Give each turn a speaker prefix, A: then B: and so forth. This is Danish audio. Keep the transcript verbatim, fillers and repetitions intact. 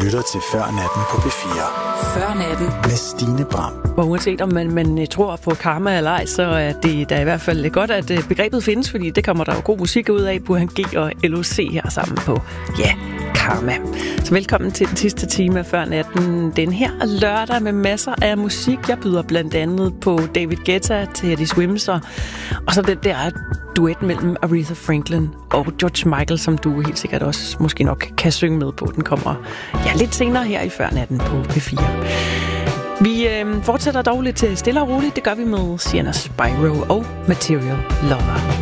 A: lytter til Før Natten på P fire.
B: Før Natten
A: med Stine Bram.
C: Og uanset om man, man tror på karma eller ej, så er det da i hvert fald godt, at begrebet findes, fordi det kommer der jo god musik ud af. Burhan G og L O C her sammen på, ja, karma. Så velkommen til den sidste time af Før Natten. Den her lørdag med masser af musik. Jeg byder blandt andet på David Guetta, Teddy Swims og så den der duet mellem Aretha Franklin og George Michael, som du helt sikkert også måske nok kan synge med på. Den kommer ja, lidt senere her i Før Natten på P fire. Vi øh, fortsætter dog lidt stille og roligt. Det gør vi med Sienna Spyro og Material Lover.